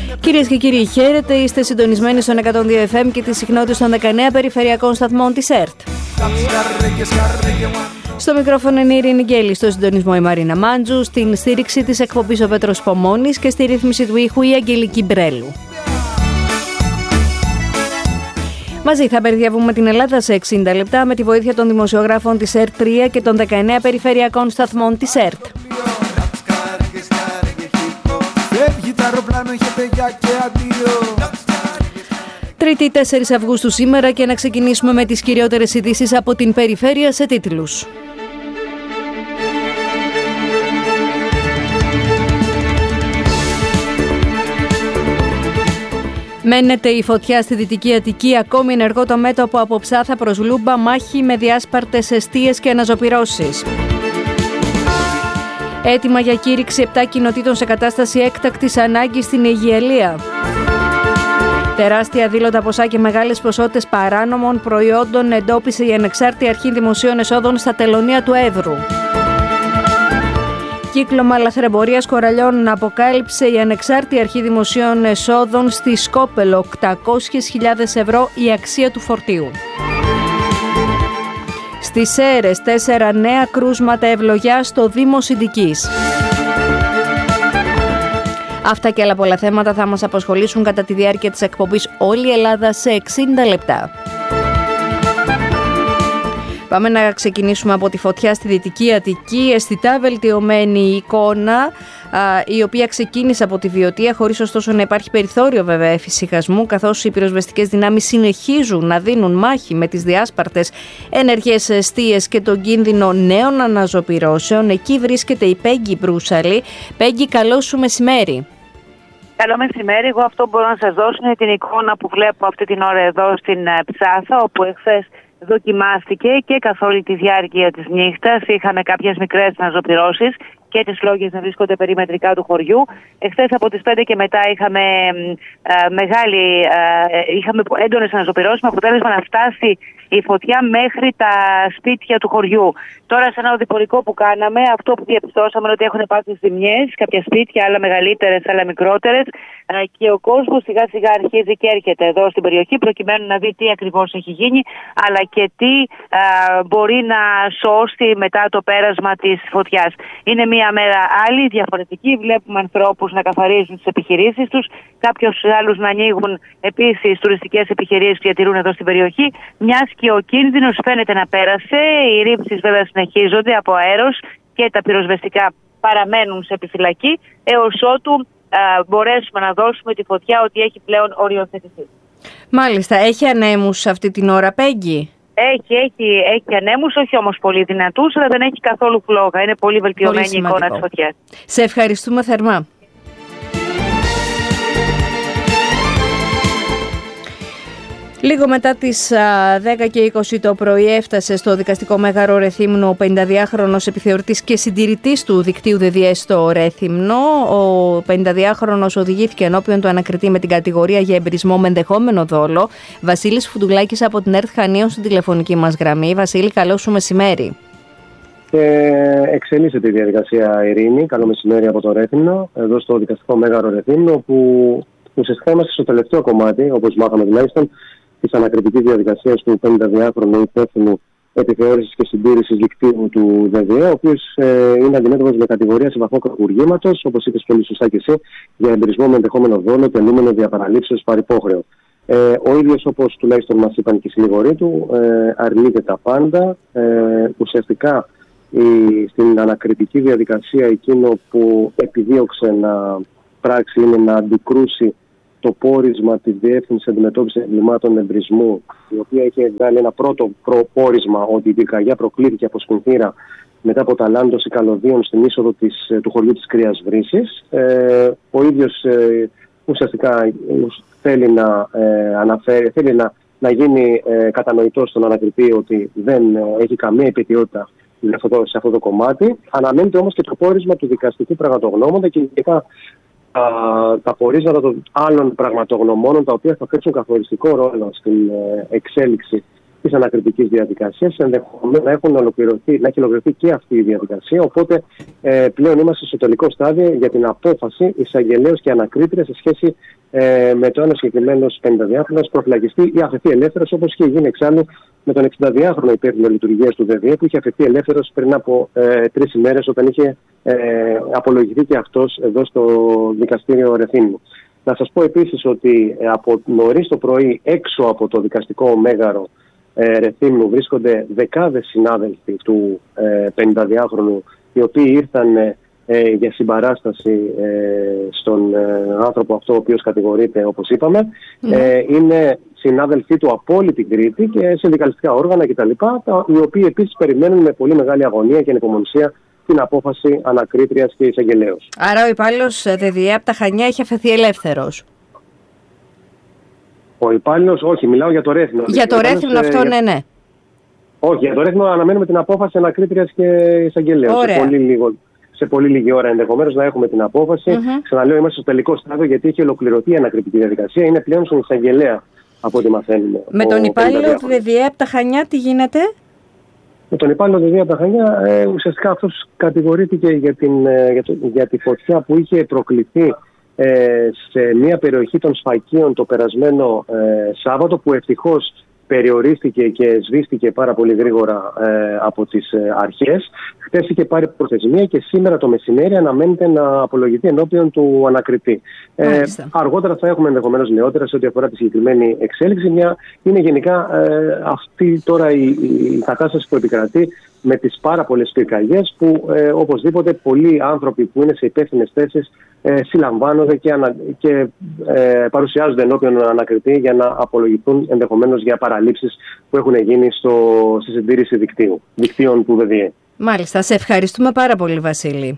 Κυρίες και κύριοι, χαίρετε. Είστε συντονισμένοι στον 102 FM και τις συχνότητες των 19 περιφερειακών σταθμών της ΕΡΤ. Στο μικρόφωνο είναι η Ειρήνη Γκέλη, στο συντονισμό η Μαρίνα Μάντζου, στην στήριξη της εκπομπής ο Πέτρος Πομώνης και στη ρύθμιση του ήχου η Αγγελική Μπρέλου. Μαζί θα περιδιαβούμε την Ελλάδα σε 60 λεπτά με τη βοήθεια των δημοσιογράφων της ΕΡΤ 3 και των 19 περιφερειακών σταθμών της ΕΡΤ. Τρίτη 4 Αυγούστου σήμερα και να ξεκινήσουμε με τις κυριότερες ειδήσεις από την περιφέρεια σε τίτλους. Μένεται η φωτιά στη Δυτική Αττική, ακόμη ενεργό το μέτωπο από Ψάθα προς Λούμπα, μάχη με διάσπαρτες εστίες και αναζωπυρώσεις. Έτοιμα για κήρυξη 7 κοινοτήτων σε κατάσταση έκτακτης ανάγκης στην Αιγιαλία. Τεράστια δήλωτα ποσά και μεγάλες ποσότητες παράνομων προϊόντων εντόπισε η Ανεξάρτητη Αρχή Δημοσίων Εσόδων στα τελωνεία του Εύρου. Κύκλωμα λαθρεμπορίας κοραλιών αποκάλυψε η Ανεξάρτητη Αρχή Δημοσίων Εσόδων στη Σκόπελο, 800.000 ευρώ η αξία του φορτίου. Στις Σέρρες, 4 νέα κρούσματα ευλογιάς στο Δήμο Συντικής. Αυτά και άλλα πολλά θέματα θα μας απασχολήσουν κατά τη διάρκεια της εκπομπής Όλη η Ελλάδα σε 60 λεπτά. Πάμε να ξεκινήσουμε από τη φωτιά στη Δυτική Αττική, αισθητά βελτιωμένη εικόνα, η οποία ξεκίνησε από τη Βιωτία, χωρίς ωστόσο να υπάρχει περιθώριο βέβαια εφησυχασμού, καθώς οι πυροσβεστικές δυνάμεις συνεχίζουν να δίνουν μάχη με τις διάσπαρτες ενεργές εστίες και τον κίνδυνο νέων αναζωπυρώσεων. Εκεί βρίσκεται η Πέγγι Μπρούσαλη. Πέγγι, καλό σου μεσημέρι. Καλό μεσημέρι. Εγώ αυτό που μπορώ να σας δώσω είναι την εικόνα που βλέπω αυτή την ώρα εδώ στην Ψάθα, όπου εχθές δοκιμάστηκε και καθ' όλη τη διάρκεια της νύχτας είχαμε κάποιες μικρές αναζωπυρώσεις και τις φλόγες να βρίσκονται περιμετρικά του χωριού. Εχθές από τις 5 και μετά είχαμε έντονες αναζωπυρώσεις με αποτέλεσμα να φτάσει η φωτιά μέχρι τα σπίτια του χωριού. Τώρα σε ένα οδηπορικό που κάναμε, αυτό που διαπιστώσαμε είναι ότι έχουν υπάρξει ζημιές, κάποια σπίτια, άλλα μεγαλύτερες, άλλα μικρότερες, και ο κόσμος σιγά σιγά αρχίζει και έρχεται εδώ στην περιοχή προκειμένου να δει τι ακριβώς έχει γίνει, αλλά και τι μπορεί να σώσει μετά το πέρασμα της φωτιάς. Είναι μια μέρα άλλη, διαφορετική. Βλέπουμε ανθρώπους να καθαρίζουν τις επιχειρήσεις τους, κάποιους άλλους να ανοίγουν επίσης τουριστικές επιχειρήσεις που διατηρούν εδώ στην περιοχή, μιας και ο κίνδυνος φαίνεται να πέρασε. Οι ρήψεις βέβαια συνεχίζονται από αέρος και τα πυροσβεστικά παραμένουν σε επιφυλακή, έως ότου μπορέσουμε να δώσουμε τη φωτιά ότι έχει πλέον οριοθετηθεί. Μάλιστα. Έχει ανέμους αυτή την ώρα, Πέγγι? Έχει ανέμους, όχι όμως πολύ δυνατούς, αλλά δεν έχει καθόλου φλόγα. Είναι πολύ βελτιωμένη η εικόνα της φωτιάς. Σε ευχαριστούμε θερμά. Λίγο μετά τις 10 και 20 το πρωί έφτασε στο δικαστικό μέγαρο Ρεθύμνου ο 52χρονος επιθεωρητής και συντηρητής του δικτύου ΔΔΕ στο Ρέθυμνο. Ο 52χρονος οδηγήθηκε ενώπιον του ανακριτή με την κατηγορία για εμπρισμό με ενδεχόμενο δόλο. Βασίλης Φουντουλάκης από την ΕΡΤ Χανίων στην τηλεφωνική μας γραμμή. Βασίλη, καλό σου μεσημέρι. Εξελίσσεται η διαδικασία, Ειρήνη. Καλό μεσημέρι από το Ρέθυμνο, εδώ στο δικαστικό μέγαρο Ρεθύμνου, που ουσιαστικά είμαστε στο τελευταίο κομμάτι, όπως μάθαμε τουλάχιστον, της ανακριτικής διαδικασίας του 52χρονου υπεύθυνου επιθεώρησης και συντήρησης δικτύου του ΔΔΕ, ο οποίος είναι αντιμέτωπος με κατηγορία σε βαθμό κακουργήματος, όπως είπες πολύ σωστά και εσύ, για εμπρισμό με ενδεχόμενο δόλο, τελούμενο διαπαραλήψεως παρυπόχρεο. Ο ίδιος, όπως τουλάχιστον μας είπαν και οι συνηγοροί του, αρνείται τα πάντα. Ουσιαστικά στην ανακριτική διαδικασία εκείνο που επιδίωξε να πράξει είναι να αντικρούσει το πόρισμα της Διεύθυνσης Αντιμετώπισης Εγκλημάτων Εμπρισμού, η οποία είχε βγάλει ένα πρώτο πόρισμα ότι η πυρκαγιά προκλήθηκε από σφινθήρα μετά από ταλάντωση καλωδίων στην είσοδο του χωριού της Κρύας Βρύσης. Ο ίδιος ουσιαστικά θέλει να γίνει κατανοητό στον ανακριτή ότι δεν έχει καμία επαιτειότητα σε αυτό το κομμάτι. Αναμένεται όμως και το πόρισμα του δικαστικού πραγματογνώμονα και ειδικά τα πορίσματα των άλλων πραγματογνωμόνων, τα οποία θα παίξουν καθοριστικό ρόλο στην εξέλιξη της ανακριτικής διαδικασίας. Ενδεχομένως να έχει ολοκληρωθεί και αυτή η διαδικασία. Οπότε πλέον είμαστε στο τελικό στάδιο για την απόφαση εισαγγελέως και ανακρίτρια σε σχέση με το ένα συγκεκριμένο 52χρονο προφυλακιστεί ή αφαιθεί ελεύθερος, όπως είχε γίνει εξάλλου με τον 62χρονο υπεύθυνο λειτουργίας του ΔΔΕ, που είχε αφαιθεί ελεύθερος πριν από 3 ημέρες, όταν είχε απολογηθεί και αυτός εδώ στο δικαστήριο Ρεθύμνου. Να σας πω επίσης ότι από νωρίς το πρωί έξω από το δικαστικό μέγαρο Ρεθύμνου βρίσκονται δεκάδες συνάδελφοι του 52χρονου, οι οποίοι ήρθαν για συμπαράσταση στον άνθρωπο αυτό ο οποίος κατηγορείται, όπως είπαμε. Είναι συνάδελφοί του από όλη την Κρήτη και συνδικαλιστικά όργανα κτλ., οι οποίοι επίσης περιμένουν με πολύ μεγάλη αγωνία και ανυπομονησία την απόφαση ανακρίτριας και εισαγγελέως. Άρα ο υπάλληλος ΔΔΕ από τα Χανιά έχει αφαιθεί ελεύθερος? Ο υπάλληλος, όχι, μιλάω για το Ρέθυμνο. Για το Ρέθυμνο αυτό, ναι. Όχι, για το Ρέθυμνο αναμένουμε την απόφαση ανακρίτριας και εισαγγελέως. Σε πολύ λίγη ώρα ενδεχομένως να έχουμε την απόφαση. Ξαναλέω, είμαστε στο τελικό στάδιο, γιατί έχει ολοκληρωθεί η ανακριτική διαδικασία. Είναι πλέον στον εισαγγελέα, από ό,τι μαθαίνουμε. Με τον υπάλληλο του ΔΔΕ από τα Χανιά τι γίνεται? Με τον υπάλληλο του ΔΔΕ από τα Χανιά, ουσιαστικά αυτός κατηγορήθηκε για τη φωτιά που είχε προκληθεί σε μια περιοχή των Σφακίων το περασμένο Σάββατο, που ευτυχώς περιορίστηκε και σβήστηκε πάρα πολύ γρήγορα από τις αρχές. Χθες είχε πάρει προθεσμία και σήμερα το μεσημέρι αναμένεται να απολογηθεί ενώπιον του ανακριτή. Αργότερα θα έχουμε ενδεχομένως νεότερα σε ό,τι αφορά τη συγκεκριμένη εξέλιξη. Είναι γενικά αυτή τώρα η κατάσταση που επικρατεί με τις πάρα πολλές πυρκαγιές, που οπωσδήποτε πολλοί άνθρωποι που είναι σε υπεύθυνες θέσεις συλλαμβάνονται και παρουσιάζονται ενώπιον ανακριτή για να απολογηθούν ενδεχομένως για παραλήψεις που έχουν γίνει στη συντήρηση δικτύων του ΔΔΕ. Μάλιστα, σε ευχαριστούμε πάρα πολύ, Βασίλη.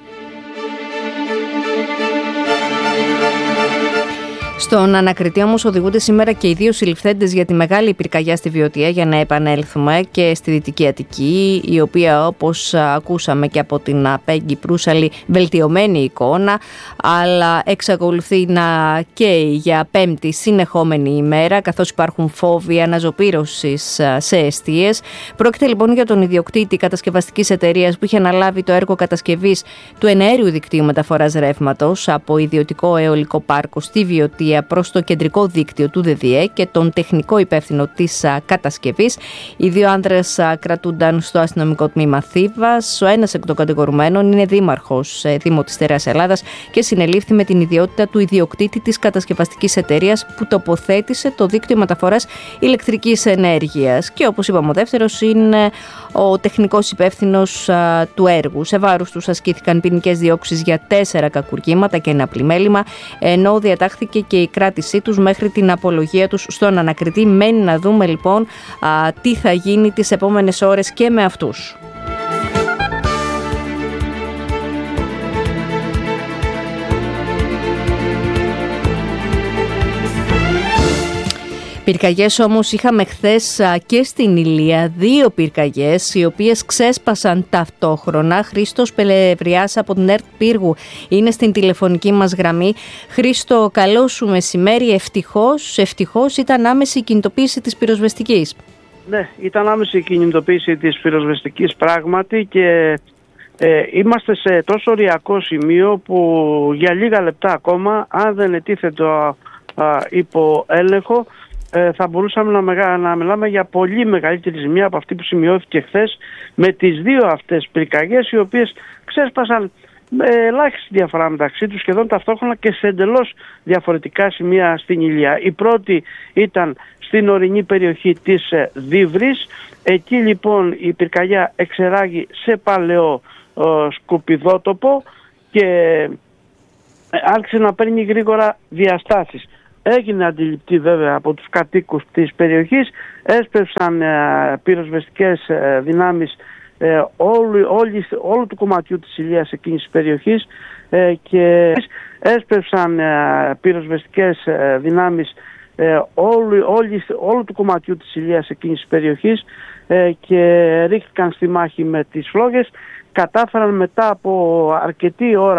Στον ανακριτή όμως οδηγούνται σήμερα και οι 2 συλληφθέντες για τη μεγάλη πυρκαγιά στη Βιωτία, για να επανέλθουμε, και στη Δυτική Αττική, η οποία, όπως ακούσαμε και από την Πέγγι Προύσαλη, βελτιωμένη εικόνα, αλλά εξακολουθεί να καίει για 5η συνεχόμενη ημέρα, καθώς υπάρχουν φόβοι αναζωπήρωσης σε εστίες. Πρόκειται λοιπόν για τον ιδιοκτήτη κατασκευαστικής εταιρείας που είχε αναλάβει το έργο κατασκευής του εναέριου δικτύου μεταφοράς ρεύματος από ιδιωτικό αιωλικό πάρκο στη Βιωτία προς το κεντρικό δίκτυο του ΔΔΕ και τον τεχνικό υπεύθυνο της κατασκευής. Οι 2 άνδρες κρατούνταν στο αστυνομικό τμήμα Θήβας. Ο ένας εκ των κατηγορουμένων είναι δήμαρχος Δήμο της Στερεάς Ελλάδας και συνελήφθη με την ιδιότητα του ιδιοκτήτη της κατασκευαστικής εταιρείας που τοποθέτησε το δίκτυο μεταφοράς ηλεκτρικής ενέργειας. Και όπως είπαμε, ο δεύτερος είναι ο τεχνικός υπεύθυνος του έργου. Σε βάρος τους ασκήθηκαν ποινικές διώξεις για 4 κακουργήματα και ένα πλημέλημα, ενώ διατάχθηκε και η κράτησή τους μέχρι την απολογία τους στον ανακριτή. Μένει να δούμε λοιπόν τι θα γίνει τις επόμενες ώρες και με αυτούς. Πυρκαγιές όμως είχαμε χθες και στην Ηλία, 2 πυρκαγιές οι οποίες ξέσπασαν ταυτόχρονα. Χρήστος Πελευριάς από την ΕΡΤ Πύργου είναι στην τηλεφωνική μας γραμμή. Χρήστο, καλό σου μεσημέρι. Ευτυχώς ήταν άμεση η κινητοποίηση της πυροσβεστικής. Ναι, ήταν άμεση η κινητοποίηση της πυροσβεστικής πράγματι, και είμαστε σε τόσο οριακό σημείο που για λίγα λεπτά ακόμα, αν δεν ετίθεται υπό έλεγχο, θα μπορούσαμε να μιλάμε για πολύ μεγαλύτερη ζημία από αυτή που σημειώθηκε χθες με τις 2 αυτές πυρκαγιές, οι οποίες ξέσπασαν με ελάχιστη διαφορά μεταξύ τους, σχεδόν ταυτόχρονα και σε εντελώς διαφορετικά σημεία στην Ηλία. Η πρώτη ήταν στην ορεινή περιοχή της Δίβρης. Εκεί λοιπόν η πυρκαγιά εξεράγει σε παλαιό σκουπιδότοπο και άρχισε να παίρνει γρήγορα διαστάσεις. Έγινε αντιληπτή βέβαια από τους κατοίκους της περιοχής, έσπευσαν πυροσβεστικές δυνάμεις όλου του κομματιού της Ηλίας εκείνης της περιοχής και έσπευσαν πυροσβεστικές δυνάμεις όλου του κομματιού της Ηλίας εκείνης της περιοχής και ρίχτηκαν στη μάχη με τις φλόγες. Κατάφεραν μετά από αρκετή ώρα